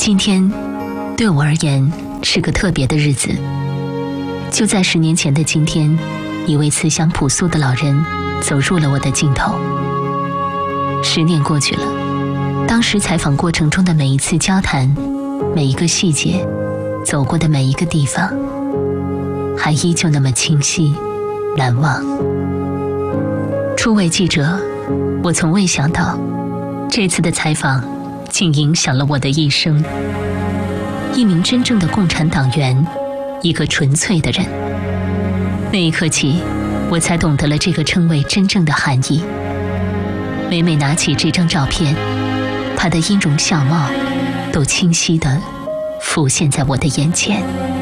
今天对我而言是个特别的日子。就在10年前的今天，一位慈祥朴素的老人走入了我的镜头。10年过去了，当时采访过程中的每一次交谈，每一个细节，走过的每一个地方，还依旧那么清晰难忘。初为记者，我从未想到这次的采访竟影响了我的一生。一名真正的共产党员，一个纯粹的人。那一刻起，我才懂得了这个称谓真正的含义。每每拿起这张照片，他的音容笑貌都清晰地浮现在我的眼前。